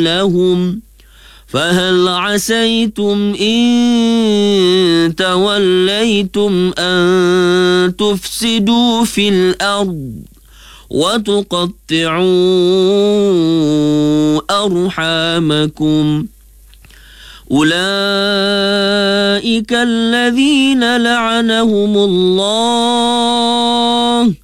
لهم فهل عسيتم إن توليتم أن تفسدوا في الأرض وتقطعوا أرحامكم أولئك الذين لعنهم الله